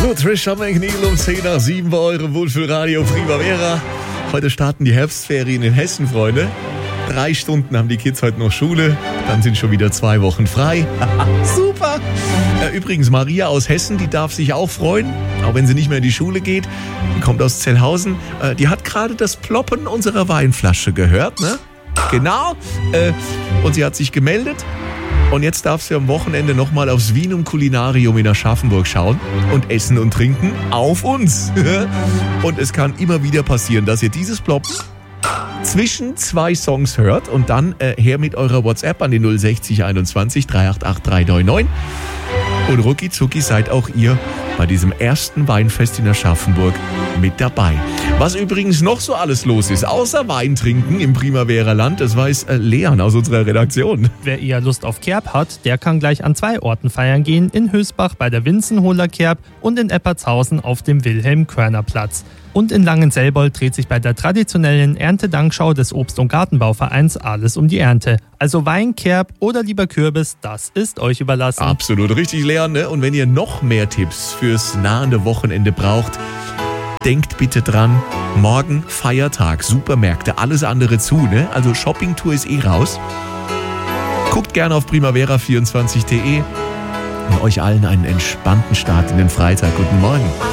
So, Trisha McNeil um 10 nach 7 bei eurem Wohlfühlradio Primavera. Heute starten die Herbstferien in Hessen, Freunde. 3 Stunden haben die Kids heute noch Schule. Dann sind schon wieder 2 Wochen frei. Super! Übrigens, Maria aus Hessen, die darf sich auch freuen, auch wenn sie nicht mehr in die Schule geht. Die kommt aus Zellhausen. Die hat gerade das Ploppen unserer Weinflasche gehört, ne? Genau. Und sie hat sich gemeldet. Und jetzt darf sie am Wochenende nochmal aufs Vinum Culinarium in Aschaffenburg schauen und essen und trinken auf uns. Und es kann immer wieder passieren, dass ihr dieses Ploppen zwischen 2 Songs hört und dann her mit eurer WhatsApp an die 060 21 388 399. Und rucki zucki seid auch ihr bei diesem ersten Weinfest in Aschaffenburg mit dabei. Was übrigens noch so alles los ist, außer Wein trinken im Primavera-Land, das weiß Leon aus unserer Redaktion. Wer eher Lust auf Kerb hat, der kann gleich an 2 Orten feiern gehen, in Hösbach bei der Winzenhohler Kerb und in Eppertshausen auf dem Wilhelm-Körner-Platz. Und in Langenselbold dreht sich bei der traditionellen Erntedankschau des Obst- und Gartenbauvereins alles um die Ernte. Also Wein, Kerb oder lieber Kürbis, das ist euch überlassen. Absolut richtig, Leon, ne? Und wenn ihr noch mehr Tipps fürs nahende Wochenende braucht, denkt bitte dran, morgen Feiertag, Supermärkte, alles andere zu, ne? Also Shoppingtour ist raus. Guckt gerne auf primavera24.de und euch allen einen entspannten Start in den Freitag. Guten Morgen.